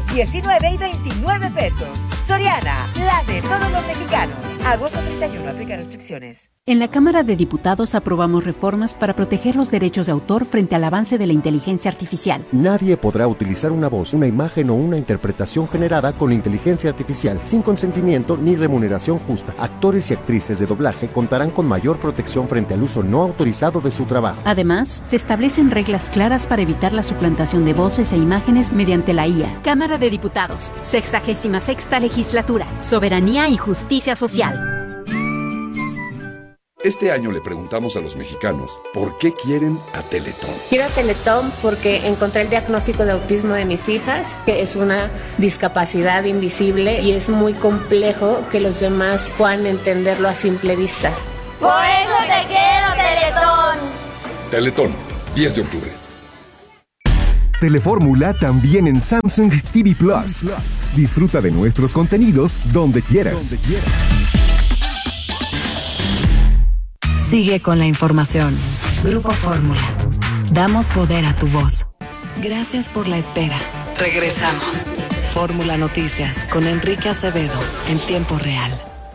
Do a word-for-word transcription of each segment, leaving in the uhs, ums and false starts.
diecinueve y veintinueve pesos. Soriana, la de todos los mexicanos. Agosto treinta y uno, aplica restricciones. En la Cámara de Diputados aprobamos reformas para proteger los derechos de autor frente al avance de la inteligencia artificial. Nadie podrá utilizar una voz, una imagen o una interpretación generada con inteligencia artificial sin consentimiento ni remuneración justa. Actores y actrices de doblaje contarán con mayor protección frente al uso no autorizado de su trabajo. Además, se establecen reglas claras para evitar la suplantación de voces e imágenes mediante la I A. Cámara de Diputados, sexagésima sexta legislatura, soberanía y justicia social. Este año le preguntamos a los mexicanos por qué quieren a Teletón. Quiero a Teletón porque encontré el diagnóstico de autismo de mis hijas, que es una discapacidad invisible y es muy complejo que los demás puedan entenderlo a simple vista. Por eso te quiero, Teletón. Teletón, diez de octubre. Telefórmula también en Samsung T V Plus. Disfruta de nuestros contenidos donde quieras. Donde quieras. Sigue con la información. Grupo Fórmula. Damos poder a tu voz. Gracias por la espera. Regresamos. Fórmula Noticias con Enrique Acevedo en tiempo real.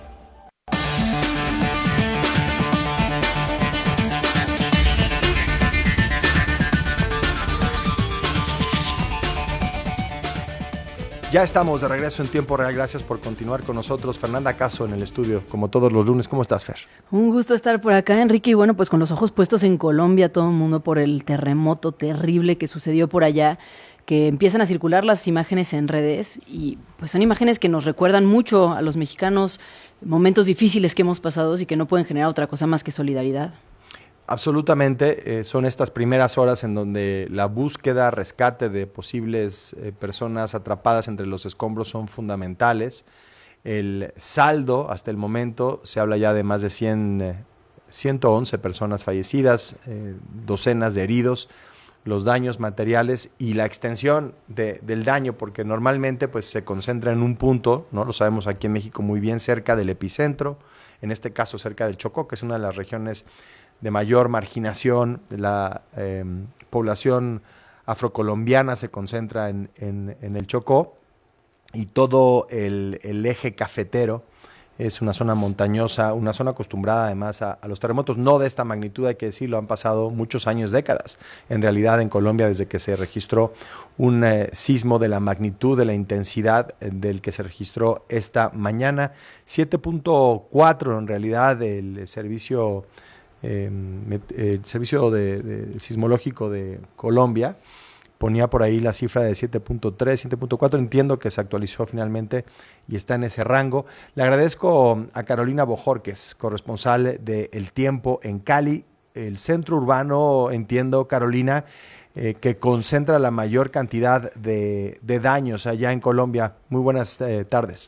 Ya estamos de regreso en tiempo real. Gracias por continuar con nosotros. Fernanda Caso en el estudio, como todos los lunes. ¿Cómo estás, Fer? Un gusto estar por acá, Enrique. Y bueno, pues con los ojos puestos en Colombia, todo el mundo por el terremoto terrible que sucedió por allá, que empiezan a circular las imágenes en redes y pues son imágenes que nos recuerdan mucho a los mexicanos momentos difíciles que hemos pasado y que no pueden generar otra cosa más que solidaridad. Absolutamente, eh, son estas primeras horas en donde la búsqueda, rescate de posibles eh, personas atrapadas entre los escombros son fundamentales. El saldo hasta el momento se habla ya de más de cien, eh, ciento once personas fallecidas, eh, docenas de heridos, los daños materiales y la extensión de, del daño, porque normalmente pues, se concentra en un punto, ¿no? Lo sabemos aquí en México muy bien, cerca del epicentro, en este caso cerca del Chocó, que es una de las regiones de mayor marginación. La eh, población afrocolombiana se concentra en, en, en el Chocó y todo el, el eje cafetero es una zona montañosa, una zona acostumbrada además a, a los terremotos, no de esta magnitud, hay que decirlo, han pasado muchos años, décadas, en realidad en Colombia desde que se registró un eh, sismo de la magnitud, de la intensidad eh, del que se registró esta mañana, siete punto cuatro en realidad el servicio Eh, el servicio de, de sismológico de Colombia ponía por ahí la cifra de siete punto tres, siete punto cuatro, entiendo que se actualizó finalmente y está en ese rango. Le agradezco a Carolina Bojorquez, corresponsal de El Tiempo en Cali, el centro urbano, entiendo, Carolina, eh, que concentra la mayor cantidad de, de daños allá en Colombia. Muy buenas eh, tardes.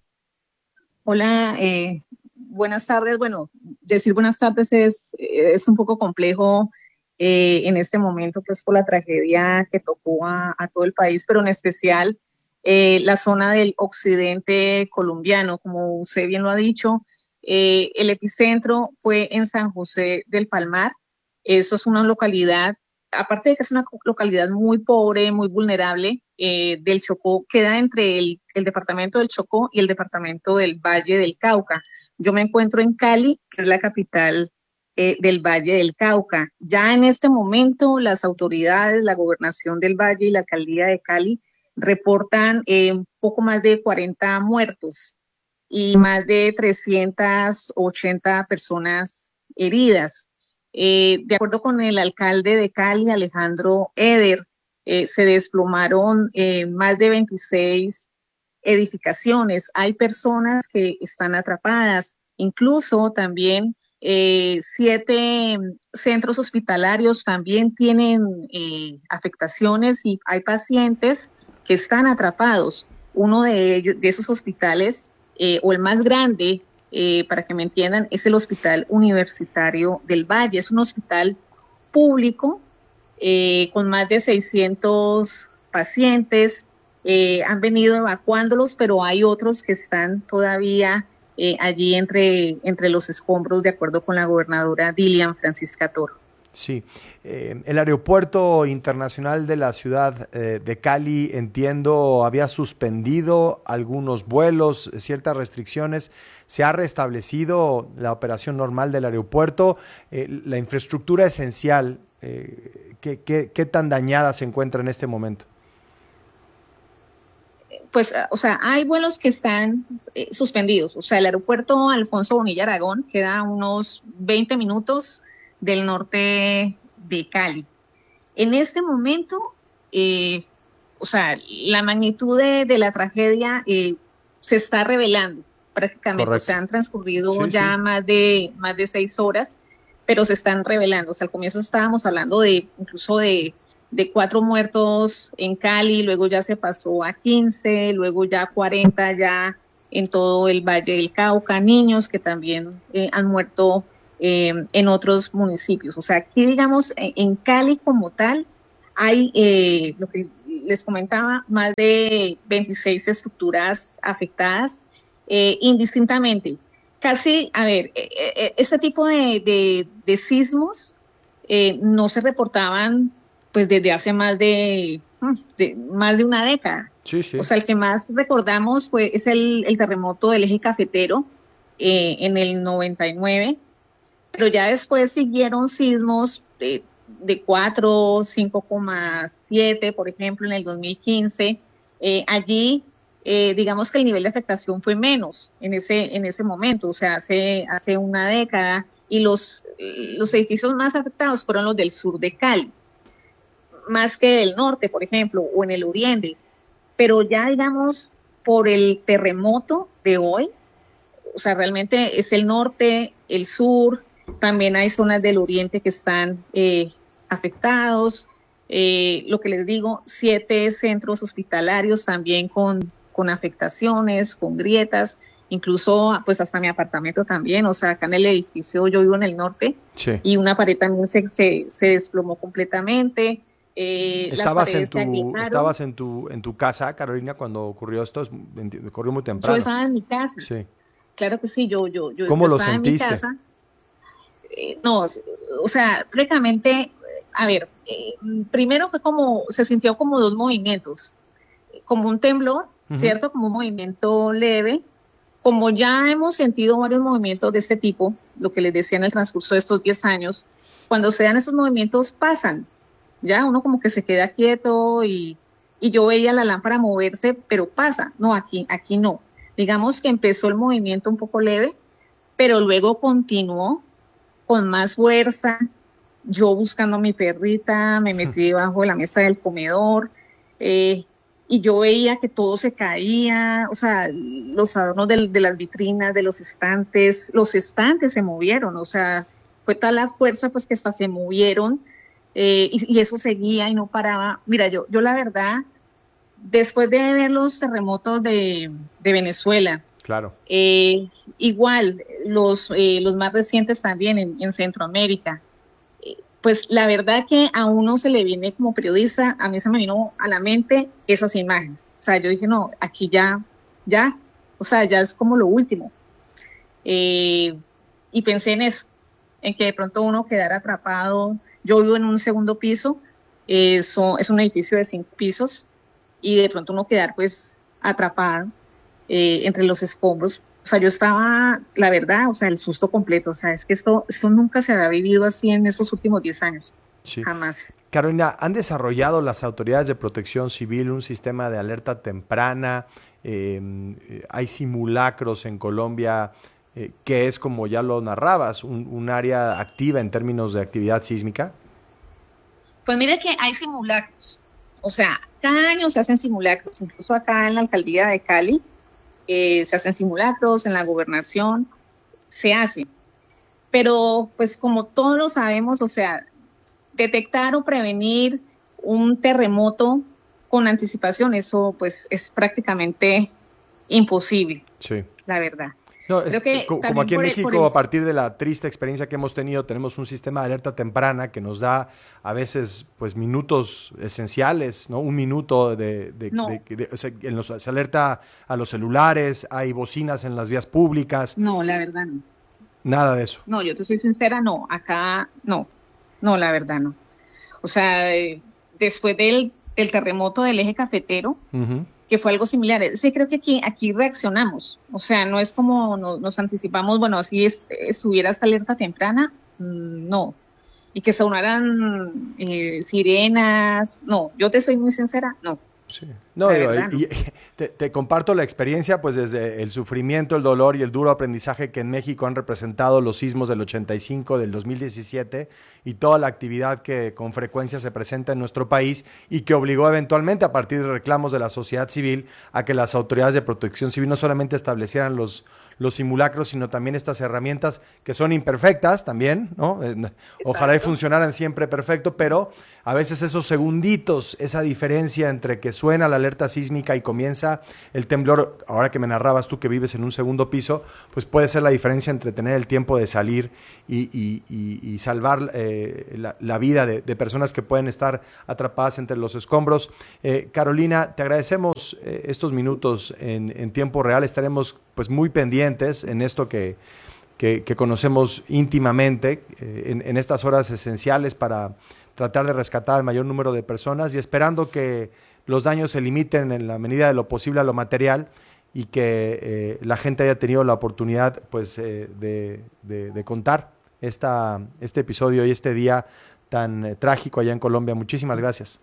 Hola, eh, buenas tardes. Bueno, decir buenas tardes es, es un poco complejo eh, en este momento, pues por la tragedia que tocó a, a todo el país, pero en especial eh, la zona del occidente colombiano, como usted bien lo ha dicho. Eh, el epicentro fue en San José del Palmar. Eso es una localidad, aparte de que es una localidad muy pobre, muy vulnerable, eh, del Chocó, queda entre el, el departamento del Chocó y el departamento del Valle del Cauca. Yo me encuentro en Cali, que es la capital eh, del Valle del Cauca. Ya en este momento las autoridades, la gobernación del Valle y la alcaldía de Cali reportan eh, un poco más de cuarenta muertos y más de trescientas ochenta personas heridas. Eh, de acuerdo con el alcalde de Cali, Alejandro Eder, eh, se desplomaron eh, más de veintiséis edificaciones. Hay personas que están atrapadas, incluso también eh, siete centros hospitalarios también tienen eh, afectaciones y hay pacientes que están atrapados. Uno de ellos, de esos hospitales, eh, o el más grande, Eh, para que me entiendan, es el Hospital Universitario del Valle. Es un hospital público eh, con más de seiscientos pacientes. Eh, han venido evacuándolos, pero hay otros que están todavía eh, allí entre, entre los escombros, de acuerdo con la gobernadora Dilian Francisca Toro. Sí, eh, el aeropuerto internacional de la ciudad eh, de Cali, entiendo, había suspendido algunos vuelos, ciertas restricciones. ¿Se ha restablecido la operación normal del aeropuerto? Eh, la infraestructura esencial, eh, ¿qué, qué, ¿qué tan dañada se encuentra en este momento? Pues, o sea, hay vuelos que están eh, suspendidos. O sea, el aeropuerto Alfonso Bonilla Aragón queda a unos veinte minutos del norte de Cali. En este momento, eh, o sea, la magnitud de, de la tragedia eh, se está revelando prácticamente. Correcto. O sea, han transcurrido sí, ya sí. más de más de seis horas, pero se están revelando. O sea, al comienzo estábamos hablando de incluso de, de cuatro muertos en Cali, luego ya se pasó a quince, luego ya cuarenta ya en todo el Valle del Cauca, niños que también eh, han muerto Eh, en otros municipios. O sea, aquí digamos, en, en Cali como tal, hay, eh, lo que les comentaba, más de veintiséis estructuras afectadas eh, indistintamente. Casi, a ver, eh, eh, este tipo de, de, de sismos eh, no se reportaban pues desde hace más de, de, más de una década. Sí, sí. O sea, el que más recordamos fue, es el, el terremoto del eje cafetero eh, en el noventa y nueve, pero ya después siguieron sismos de, de cuatro, cinco coma siete, por ejemplo, en el dos mil quince. Eh, allí, eh, digamos que el nivel de afectación fue menos en ese en ese momento, o sea, hace hace una década, y los, los edificios más afectados fueron los del sur de Cali, más que del norte, por ejemplo, o en el oriente. Pero ya, digamos, por el terremoto de hoy, o sea, realmente es el norte, el sur. También hay zonas del oriente que están eh, afectados. Eh, lo que les digo, siete centros hospitalarios también con, con afectaciones, con grietas, incluso pues hasta mi apartamento también. O sea, acá en el edificio, yo vivo en el norte, sí. Y una pared también se, se, se desplomó completamente. Eh, ¿Estabas, en tu, ¿Estabas en tu en tu casa, Carolina, cuando ocurrió esto? Ocurrió muy temprano. Yo estaba en mi casa. Sí. Claro que sí, yo, yo, yo ¿Cómo lo estaba sentiste? en mi casa. Eh, no, o sea, prácticamente, a ver, eh, primero fue como, se sintió como dos movimientos, como un temblor, uh-huh. ¿cierto? Como un movimiento leve. Como ya hemos sentido varios movimientos de este tipo, lo que les decía en el transcurso de estos diez años, cuando se dan esos movimientos pasan, ya uno como que se queda quieto y, y yo veía la lámpara moverse, pero pasa. No, aquí, aquí no. Digamos que empezó el movimiento un poco leve, pero luego continuó con más fuerza. Yo buscando a mi perrita, me metí debajo de la mesa del comedor, eh, y yo veía que todo se caía, o sea, los adornos de, de las vitrinas, de los estantes, los estantes se movieron, o sea, fue tal la fuerza pues que hasta se movieron, eh, y, y eso seguía y no paraba. Mira, yo, yo la verdad, después de ver los terremotos de, de Venezuela, claro, eh, igual los, eh, los más recientes también en, en Centroamérica, eh, pues la verdad que a uno se le viene como periodista, a mí se me vino a la mente esas imágenes. O sea, yo dije, no, aquí ya, ya, o sea, ya es como lo último. Eh, y pensé en eso, en que de pronto uno quedara atrapado. Yo vivo en un segundo piso, eh, so, es un edificio de cinco pisos, y de pronto uno quedar pues atrapado eh, entre los escombros. O sea, yo estaba, la verdad, o sea, el susto completo. O sea, es que esto, esto nunca se había vivido así en esos últimos diez años. Sí. Jamás. Carolina, ¿han desarrollado las autoridades de protección civil un sistema de alerta temprana? Eh, hay simulacros en Colombia, eh, que es, como ya lo narrabas, un, un área activa en términos de actividad sísmica. Pues mire que hay simulacros. O sea, cada año se hacen simulacros, incluso acá en la alcaldía de Cali, eh, se hacen simulacros, en la gobernación se hacen. Pero pues como todos lo sabemos, o sea, detectar o prevenir un terremoto con anticipación, eso pues es prácticamente imposible, sí, la verdad. No, es, que como, como aquí en México, el, el... a partir de la triste experiencia que hemos tenido, tenemos un sistema de alerta temprana que nos da a veces pues minutos esenciales, ¿no? Un minuto de... de, no. de, de o sea, en los, se alerta a los celulares, hay bocinas en las vías públicas. No, la verdad no. Nada de eso. No, yo te soy sincera, no, acá no. no, la verdad no. O sea, eh, después del, del terremoto del eje cafetero, uh-huh. que fue algo similar, sí creo que aquí, aquí reaccionamos. O sea, no es como no, nos anticipamos, bueno, si es, estuviera esta alerta temprana, mmm, no. Y que sonaran eh, sirenas, no. Yo te soy muy sincera, no. Sí. No, digo, y, y, te, te comparto la experiencia, pues desde el sufrimiento, el dolor y el duro aprendizaje que en México han representado los sismos del ochenta y cinco, del dos mil diecisiete y toda la actividad que con frecuencia se presenta en nuestro país y que obligó eventualmente a partir de reclamos de la sociedad civil a que las autoridades de protección civil no solamente establecieran los los simulacros, sino también estas herramientas que son imperfectas también, ¿no? Ojalá y funcionaran siempre perfecto, pero a veces esos segunditos, esa diferencia entre que suena la alerta sísmica y comienza el temblor, ahora que me narrabas tú que vives en un segundo piso, pues puede ser la diferencia entre tener el tiempo de salir y, y, y, y salvar eh, la, la vida de, de personas que pueden estar atrapadas entre los escombros. Eh, Carolina, te agradecemos eh, estos minutos en, en tiempo real, estaremos pues muy pendientes en esto que, que, que conocemos íntimamente, eh, en, en estas horas esenciales para tratar de rescatar al mayor número de personas y esperando que los daños se limiten en la medida de lo posible a lo material y que eh, la gente haya tenido la oportunidad pues, eh, de, de, de contar esta, este episodio y este día tan eh, trágico allá en Colombia. Muchísimas gracias.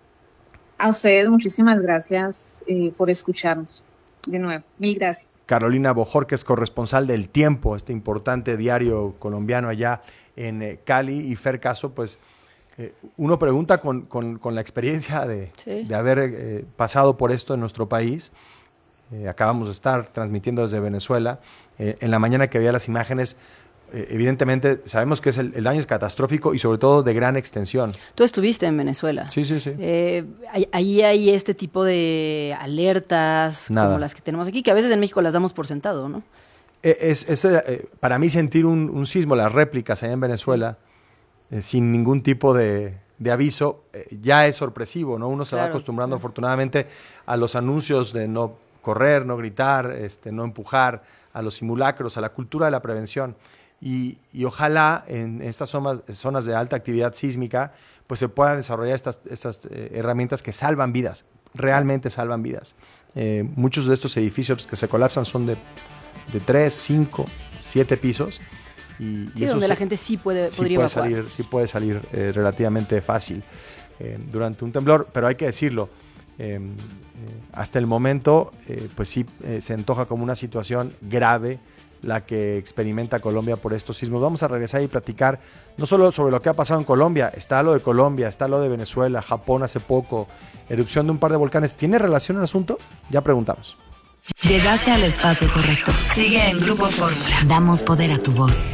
A ustedes muchísimas gracias eh, por escucharnos. De nuevo, mil gracias. Carolina Bojorquez, corresponsal del Tiempo, este importante diario colombiano allá en eh, Cali. Y Fer Caso, pues eh, uno pregunta con, con, con la experiencia de, sí. de haber eh, pasado por esto en nuestro país. Eh, acabamos de estar transmitiendo desde Venezuela. Eh, en la mañana que veía las imágenes, eh, evidentemente sabemos que es el, el daño es catastrófico y sobre todo de gran extensión. Tú estuviste en Venezuela. Sí, sí, sí. Eh, ahí hay este tipo de alertas Nada. como las que tenemos aquí, que a veces en México las damos por sentado, ¿no? Es, es eh, para mí sentir un, un sismo, las réplicas allá en Venezuela, eh, sin ningún tipo de, de aviso, eh, ya es sorpresivo, ¿no? Uno se claro, va acostumbrando claro. afortunadamente a los anuncios de no correr, no gritar, este, no empujar, a los simulacros, a la cultura de la prevención. Y, y ojalá en estas zonas, zonas de alta actividad sísmica pues se puedan desarrollar estas, estas eh, herramientas que salvan vidas, realmente salvan vidas. Eh, muchos de estos edificios que se colapsan son de, de tres, cinco, siete pisos. Y, sí, y donde se, la gente sí puede, sí podría puede evacuar. salir, sí puede salir eh, relativamente fácil eh, durante un temblor, pero hay que decirlo, eh, eh, hasta el momento eh, pues sí eh, se antoja como una situación grave la que experimenta Colombia por estos sismos. Vamos a regresar y platicar no solo sobre lo que ha pasado en Colombia, está lo de Colombia, está lo de Venezuela, Japón hace poco, erupción de un par de volcanes. ¿Tiene relación el asunto? Ya preguntamos. Llegaste al espacio correcto. Sigue en Grupo Fórmula. Damos poder a tu voz.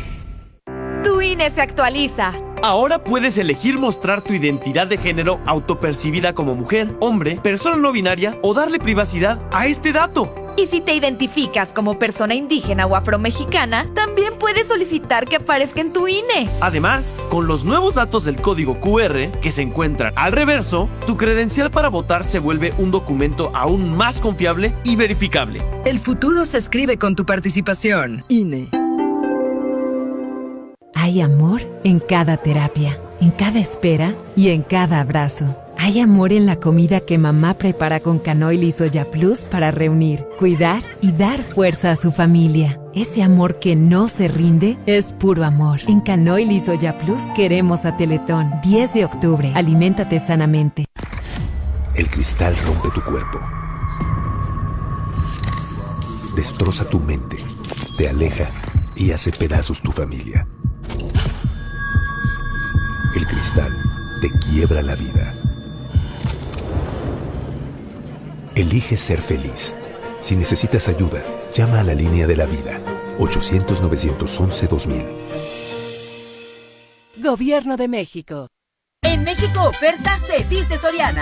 Tu I N E se actualiza. Ahora puedes elegir mostrar tu identidad de género autopercibida como mujer, hombre, persona no binaria o darle privacidad a este dato. Y si te identificas como persona indígena o afromexicana, también puedes solicitar que aparezca en tu I N E. Además, con los nuevos datos del código Q R que se encuentran al reverso, tu credencial para votar se vuelve un documento aún más confiable y verificable. El futuro se escribe con tu participación. I N E. Hay amor en cada terapia, en cada espera y en cada abrazo. Hay amor en la comida que mamá prepara con Canoil y Soya Plus para reunir, cuidar y dar fuerza a su familia. Ese amor que no se rinde es puro amor. En Canoil y Soya Plus queremos a Teletón. diez de octubre. Aliméntate sanamente. El cristal rompe tu cuerpo. Destroza tu mente. Te aleja y hace pedazos tu familia. El cristal te quiebra la vida. Elige ser feliz. Si necesitas ayuda, llama a la línea de la vida. ochocientos, novecientos once, dos mil. Gobierno de México. En México oferta se dice Soriana.